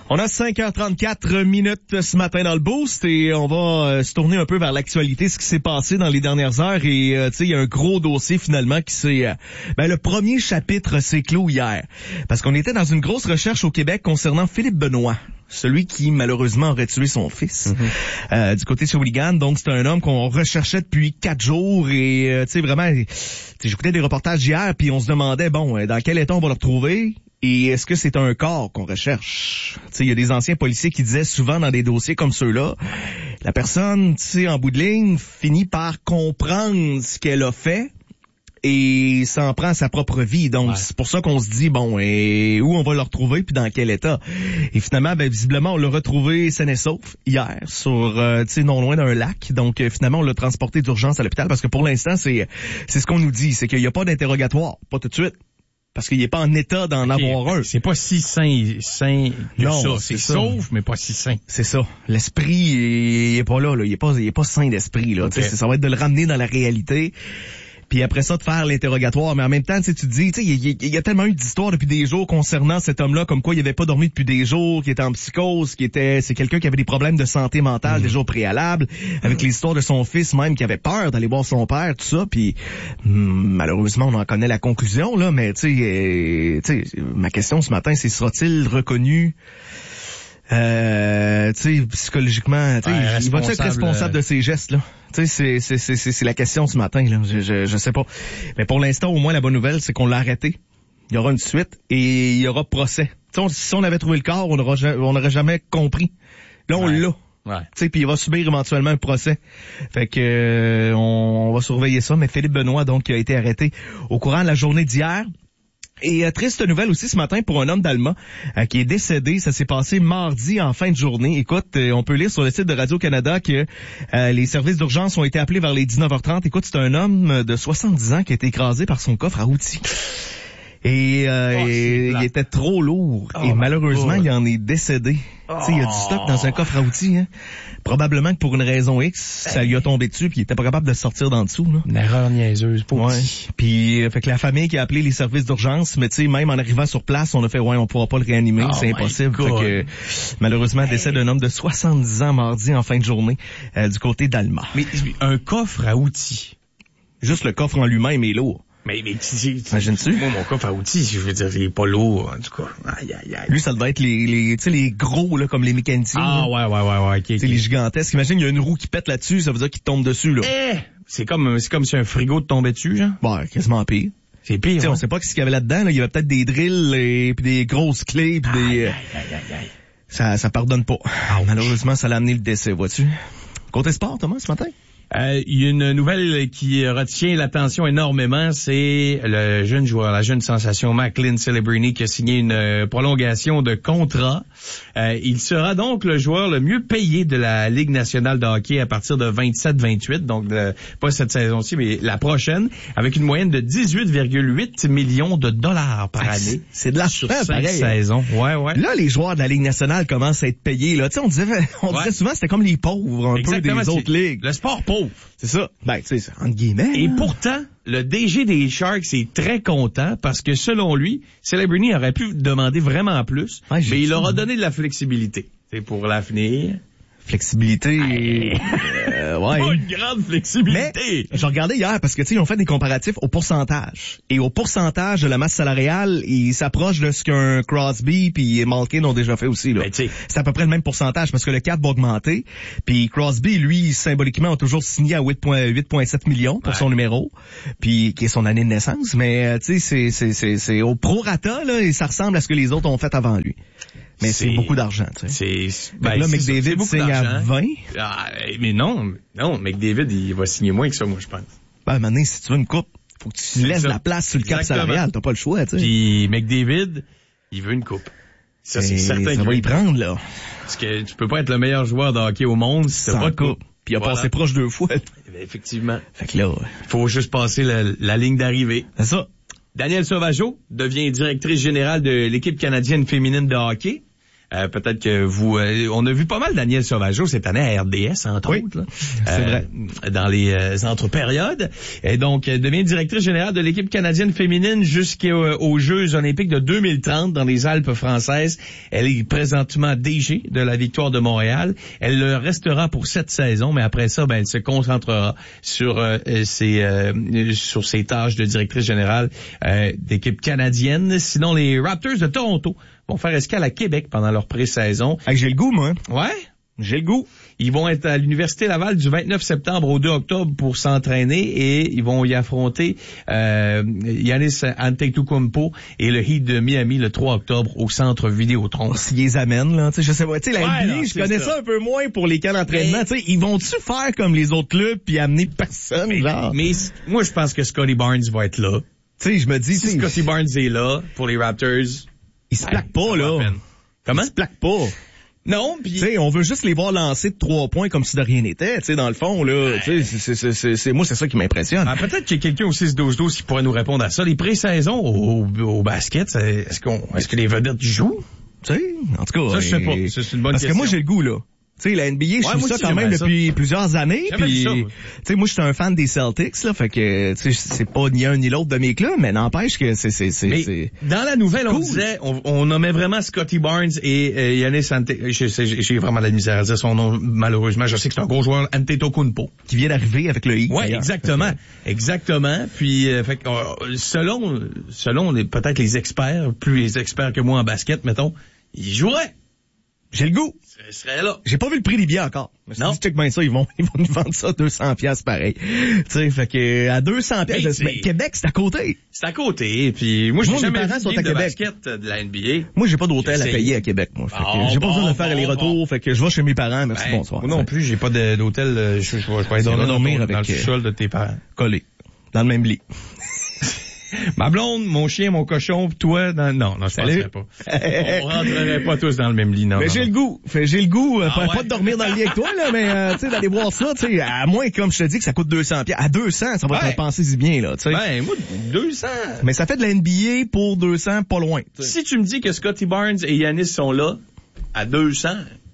On a 5h34 minutes ce matin dans le Boost et on va se tourner un peu vers l'actualité, ce qui s'est passé dans les dernières heures et tu sais, il y a un gros dossier finalement qui s'est le premier chapitre s'est clos hier parce qu'on était dans une grosse recherche au Québec concernant Philippe Benoît, celui qui malheureusement aurait tué son fils du côté de Shawinigan. Donc c'est un homme qu'on recherchait depuis 4 jours et tu sais vraiment, j'écoutais des reportages hier puis on se demandait dans quel état on va le retrouver. Et est-ce que c'est un corps qu'on recherche? Tu sais, il y a des anciens policiers qui disaient souvent dans des dossiers comme ceux-là, la personne, tu sais, en bout de ligne, finit par comprendre ce qu'elle a fait et s'en prend à sa propre vie. Donc, c'est pour ça qu'on se dit, et où on va le retrouver puis dans quel état? Et finalement, visiblement, on l'a retrouvé sain et sauf hier sur, tu sais, non loin d'un lac. Donc, finalement, on l'a transporté d'urgence à l'hôpital parce que pour l'instant, c'est ce qu'on nous dit, c'est qu'il n'y a pas d'interrogatoire, pas tout de suite. Parce qu'il n'est pas en état d'en avoir un. C'est pas si sain non, ça. C'est sauf, mais pas si sain. C'est ça. L'esprit, il est pas là. Il est pas sain d'esprit, là. Okay. Ça va être de le ramener dans la réalité. Puis après ça, de faire l'interrogatoire. Mais en même temps, tu te dis, il y a tellement eu d'histoires depuis des jours concernant cet homme-là, comme quoi il avait pas dormi depuis des jours, qui était en psychose, c'est quelqu'un qui avait des problèmes de santé mentale déjà au préalable, avec l'histoire de son fils même qui avait peur d'aller voir son père, tout ça. Puis malheureusement, on en connaît la conclusion, là. Mais tu sais, ma question ce matin, c'est sera-t-il reconnu? Psychologiquement, il va être responsable de ses gestes, là. Tu sais, c'est la question ce matin, là. Je sais pas. Mais pour l'instant, au moins, la bonne nouvelle, c'est qu'on l'a arrêté. Il y aura une suite et il y aura procès. Si on avait trouvé le corps, on n'aurait jamais compris. Là, on l'a. Ouais. Tu sais, puis il va subir éventuellement un procès. Fait que, on va surveiller ça. Mais Philippe Benoît, donc, qui a été arrêté au courant de la journée d'hier. Et triste nouvelle aussi ce matin pour un homme d'Alma qui est décédé. Ça s'est passé mardi en fin de journée. Écoute, on peut lire sur le site de Radio-Canada que les services d'urgence ont été appelés vers les 19h30. Écoute, c'est un homme de 70 ans qui a été écrasé par son coffre à outils. Et il était trop lourd. Et malheureusement, il en est décédé. Tu sais, il y a du stock dans un coffre à outils. Hein. Probablement que pour une raison X, ça lui a tombé dessus puis il était pas capable de sortir d'en dessous. Là. Une erreur niaiseuse. Puis fait que la famille qui a appelé les services d'urgence, mais tu sais, même en arrivant sur place, on a fait on pourra pas le réanimer, c'est impossible. Fait que malheureusement, décès d'un homme de 70 ans mardi en fin de journée du côté d'Alma. Mais un coffre à outils. Juste le coffre en lui-même est lourd. Mais imagines-tu? Moi, mon coffre à outils, je veux dire, il est pas lourd, en tout cas. Aïe. Lui, ça devait être les gros, là, comme les mécaniciens. Ah, ouais, ok. Les gigantesques. Imagine, il y a une roue qui pète là-dessus, ça veut dire qu'il tombe dessus, là. C'est comme si un frigo te tombait dessus, genre. Quasiment pire. C'est pire. On sait pas ce qu'il y avait là-dedans, là. Il y avait peut-être des drills, et puis des grosses clés, puis Aïe. Ça pardonne pas. Malheureusement, ça l'a amené le décès, vois-tu? Côté sport, Thomas, ce matin? Il y a une nouvelle qui retient l'attention énormément, c'est le jeune joueur, la jeune sensation McLean Celebrini qui a signé une prolongation de contrat. Il sera donc le joueur le mieux payé de la Ligue nationale de hockey à partir de 27-28, donc pas cette saison-ci, mais la prochaine, avec une moyenne de 18,8 millions de dollars par année. C'est de l'argent, sur 5 pareil. Saisons. Ouais. Là, les joueurs de la Ligue nationale commencent à être payés, là. Tu sais, on disait souvent c'était comme les pauvres, Exactement, peu des autres ligues. Le sport pauvre. C'est ça. Tu sais, entre guillemets. Et pourtant, le DG des Sharks est très content parce que selon lui, Celebrini aurait pu demander vraiment plus, mais il leur a donné de la flexibilité. C'est pour l'avenir. Flexibilité. Pas une grande flexibilité. Mais, je regardais hier parce que, tu sais, ils ont fait des comparatifs au pourcentage. Et au pourcentage de la masse salariale, ils s'approchent de ce qu'un Crosby puis Malkin ont déjà fait aussi, là. C'est à peu près le même pourcentage parce que le cap va augmenter. Puis Crosby, lui, symboliquement, a toujours signé à 8,7 millions pour son numéro. Puis, qui est son année de naissance. Mais, tu sais, c'est au prorata, là, et ça ressemble à ce que les autres ont fait avant lui. Mais c'est beaucoup d'argent, tu sais. Là, McDavid signe à 20. Mais non, McDavid, il va signer moins que ça, moi, je pense. Maintenant, si tu veux une coupe, faut que tu laisses la place sur le cap salarial. T'as pas le choix, tu sais. Puis McDavid, il veut une coupe. Ça, c'est certain. Ça va y prendre, là. Parce que tu peux pas être le meilleur joueur de hockey au monde si t'as pas de coupe. Puis il a passé proche 2 fois. Effectivement. Fait que là, il faut juste passer la ligne d'arrivée. C'est ça. Danielle Sauvageau devient directrice générale de l'équipe canadienne féminine de hockey. Peut-être que vous... on a vu pas mal Daniel Sauvageau cette année à RDS, entre autres. Là. C'est vrai. Dans les entre-périodes. Et donc, elle devient directrice générale de l'équipe canadienne féminine jusqu'aux Jeux olympiques de 2030 dans les Alpes françaises. Elle est présentement DG de la Victoire de Montréal. Elle le restera pour 7 saisons, mais après ça, elle se concentrera sur ses tâches de directrice générale d'équipe canadienne. Sinon, les Raptors de Toronto vont faire escale à Québec pendant leur pré-saison. J'ai le goût, moi. Ouais? J'ai le goût. Ils vont être à l'Université Laval du 29 septembre au 2 octobre pour s'entraîner et ils vont y affronter Giannis Antetokounmpo et le Heat de Miami le 3 octobre au Centre Vidéotron. S'ils les amènent, là, tu sais, je sais pas, tu sais, la NBA, non, je connais ça un peu moins pour les camps d'entraînement, tu sais, ils vont-tu faire comme les autres clubs puis amener personne, genre? Mais moi, je pense que Scotty Barnes va être là. Tu sais, je me dis... Si Scotty Barnes est là pour les Raptors... Il se plaque pas, là. Comment? Il se plaque pas. Non, puis... Tu sais, on veut juste les voir lancer de 3 points comme si de rien n'était, tu sais, dans le fond, là. Tu sais, c'est moi, c'est ça qui m'impressionne. Peut-être qu'il y a quelqu'un au 6-12-12 qui pourrait nous répondre à ça. Les pré-saisons au basket, est-ce que les vedettes jouent? Tu sais, en tout cas... Ça, je sais pas. C'est une bonne question. Parce que moi, j'ai le goût, là. Tu sais, la NBA, je suis ça quand même depuis plusieurs années. Puis, tu sais, moi, je suis un fan des Celtics, là. Fait que, tu sais, c'est pas ni un ni l'autre de mes clubs, mais n'empêche que c'est. Dans la nouvelle, on disait, on nommait vraiment Scotty Barnes et Giannis j'ai vraiment la misère à dire son nom, malheureusement. Je sais que c'est un gros joueur, Antetokounmpo. Qui vient d'arriver avec le Heat. Ouais, exactement. Exactement. Puis, selon peut-être les experts, plus les experts que moi en basket, mettons, ils joueraient. J'ai le goût. Ce serait là. J'ai pas vu le prix des billets encore. Je me suis dit, check bien ça, ils vont nous vendre ça à 200$ pareil. Tu sais, fait que à 200$, Québec, c'est à côté. C'est à côté, puis moi, j'ai jamais vu sont à Québec. Basket de la NBA. Moi, j'ai pas d'hôtel à payer à Québec, moi. Fait que j'ai pas besoin de faire les retours, fait que je vais chez mes parents, merci, bonsoir. Moi non plus, j'ai pas d'hôtel, je vais dormir dans le sous-sol de tes parents. Collé. Dans le même lit. Ma blonde, mon chien, mon cochon, pis toi, non, je penserais pas. On rentrerait pas tous dans le même lit, non. Mais j'ai le goût. J'ai le goût, pas de dormir dans le lit avec toi, là, mais, tu sais, d'aller voir ça, tu sais, à moins, comme je te dis, que ça coûte 200$. À 200, ça va te penser si bien, là, tu sais. Ben, moi, 200. Mais ça fait de la NBA pour 200, pas loin. T'sais. Si tu me dis que Scotty Barnes et Giannis sont là, à 200,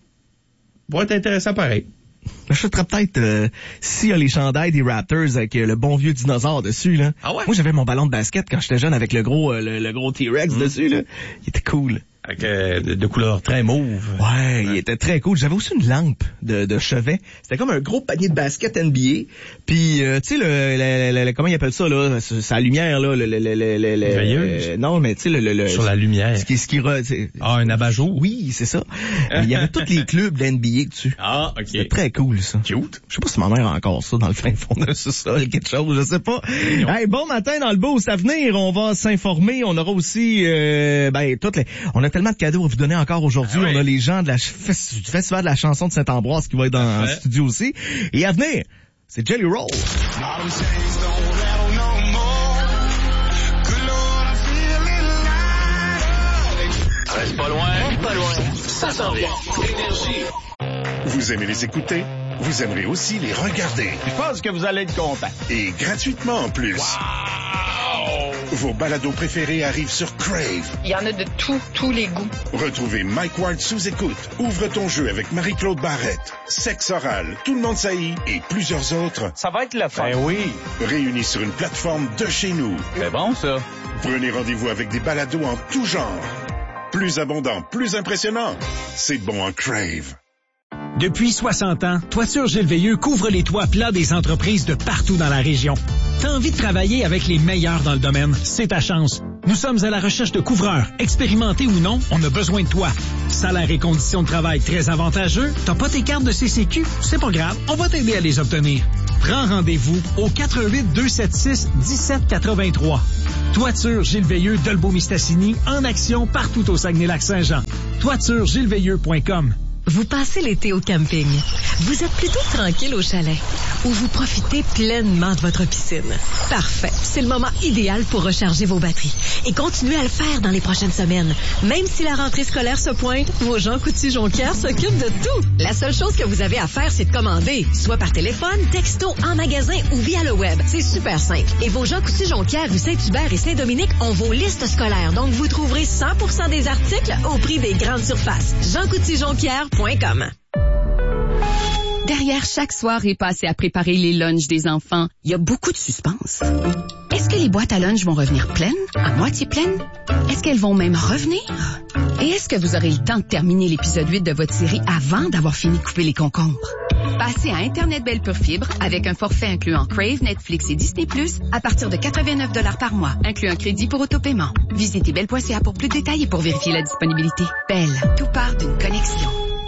va être intéressant pareil. J'achèterais peut-être s'il y a les chandails des Raptors avec le bon vieux dinosaure dessus, là. Ah ouais? Moi, j'avais mon ballon de basket quand j'étais jeune avec le gros T-Rex dessus, là. Il était cool. Avec de couleur très mauve. Ouais, il était très cool. J'avais aussi une lampe de chevet. C'était comme un gros panier de basket NBA. Puis tu sais le comment ils appellent ça là, sa lumière là, veilleuse. Non, mais tu sais le sur la lumière. Un abat-jour. Oui, c'est ça. Il y avait tous les clubs de NBA dessus. Ah, OK. C'était très cool ça. Cute. Je sais pas si ma mère a encore ça dans le fin fond de sous-sol, quelque chose, je sais pas. Hey, bon matin dans le boost à venir, on va s'informer, on aura aussi on a tellement de cadeaux à vous donner encore aujourd'hui. On a les gens du Festival de la chanson de Saint-Ambroise qui va être dans le studio aussi. Et à venir, c'est Jelly Roll. Reste pas loin. Ça s'en vient. Énergie. Vous aimez les écouter? Vous aimerez aussi les regarder. Je pense que vous allez être content. Et gratuitement en plus. Wow! Vos balados préférés arrivent sur Crave. Il y en a de tous les goûts. Retrouvez Mike Ward sous écoute. Ouvre ton jeu avec Marie-Claude Barrette. Sexe oral, Tout le monde saillit et plusieurs autres. Ça va être le fun. Ben oui. Réunis sur une plateforme de chez nous. C'est bon, ça. Prenez rendez-vous avec des balados en tout genre. Plus abondant, plus impressionnant. C'est bon en Crave. Depuis 60 ans, Toiture Gilles Veilleux couvre les toits plats des entreprises de partout dans la région. T'as envie de travailler avec les meilleurs dans le domaine? C'est ta chance. Nous sommes à la recherche de couvreurs. Expérimentés ou non, on a besoin de toi. Salaire et conditions de travail très avantageux. T'as pas tes cartes de CCQ? C'est pas grave, on va t'aider à les obtenir. Prends rendez-vous au 418-276-1783. Toiture Gilles Veilleux d'Olbeau-Mistassini en action partout au Saguenay-Lac-Saint-Jean. toituregilesveilleux.com. Vous passez l'été au camping. Vous êtes plutôt tranquille au chalet ou vous profitez pleinement de votre piscine? Parfait. C'est le moment idéal pour recharger vos batteries et continuer à le faire dans les prochaines semaines. Même si la rentrée scolaire se pointe, vos Jean Coutu-Jonquière s'occupent de tout. La seule chose que vous avez à faire, c'est de commander, soit par téléphone, texto, en magasin ou via le web. C'est super simple. Et vos Jean Coutu-Jonquière, rue Saint-Hubert et Saint-Dominique ont vos listes scolaires. Donc, vous trouverez 100% des articles au prix des grandes surfaces. JeanCoutuJonquière.com. Derrière chaque soirée passée à préparer les lunchs des enfants, il y a beaucoup de suspense. Est-ce que les boîtes à lunch vont revenir pleines, à moitié pleines? Est-ce qu'elles vont même revenir? Et est-ce que vous aurez le temps de terminer l'épisode 8 de votre série avant d'avoir fini de couper les concombres? Passez à Internet Belle Pure Fibre avec un forfait incluant Crave, Netflix et Disney+, à partir de 89 $ par mois, inclut un crédit pour autopaiement. Visitez belle.ca pour plus de détails et pour vérifier la disponibilité. Belle, tout part d'une connexion.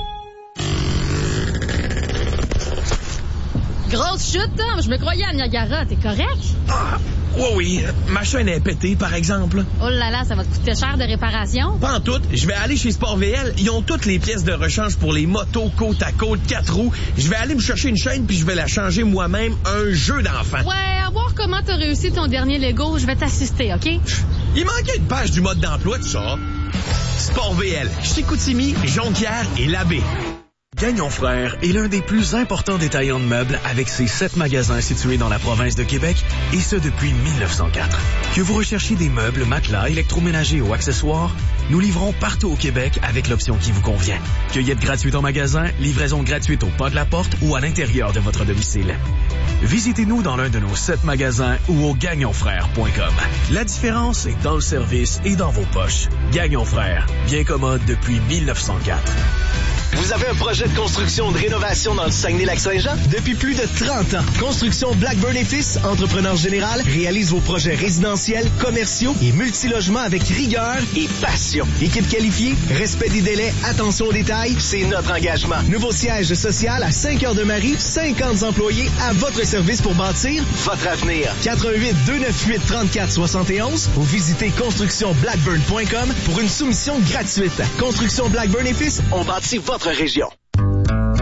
Grosse chute, hein? Je me croyais à Niagara. T'es correct? Ah, oui. Ma chaîne est pétée, par exemple. Oh là là, ça va te coûter cher de réparation? Pas en tout. Je vais aller chez Sport VL. Ils ont toutes les pièces de rechange pour les motos côte à côte, 4 roues. Je vais aller me chercher une chaîne puis je vais la changer moi-même. Un jeu d'enfant. Ouais, à voir comment t'as réussi ton dernier Lego, je vais t'assister, OK? Il manquait une page du mode d'emploi, tout ça. Sport VL, Chicoutimi, Jonquière et Labbé. Gagnon Frères est l'un des plus importants détaillants de meubles avec ses 7 magasins situés dans la province de Québec et ce depuis 1904. Que vous recherchiez des meubles, matelas, électroménagers ou accessoires, nous livrons partout au Québec avec l'option qui vous convient. Cueillette gratuite en magasin, livraison gratuite au pas de la porte ou à l'intérieur de votre domicile. Visitez-nous dans l'un de nos 7 magasins ou au gagnonfrères.com. La différence est dans le service et dans vos poches. Gagnon Frères, bien commode depuis 1904. Vous avez un projet de construction ou de rénovation dans le Saguenay-Lac-Saint-Jean? Depuis plus de 30 ans, Construction Blackburn & Fils, entrepreneur général, réalise vos projets résidentiels, commerciaux et multilogements avec rigueur et passion. Équipe qualifiée, respect des délais, attention aux détails, c'est notre engagement. Nouveau siège social à Saint-Cœur-de-Marie, 50 employés à votre service pour bâtir votre avenir. 88 298 34 71 ou visitez constructionblackburn.com pour une soumission gratuite. Construction Blackburn & Fils, on bâtit votre région.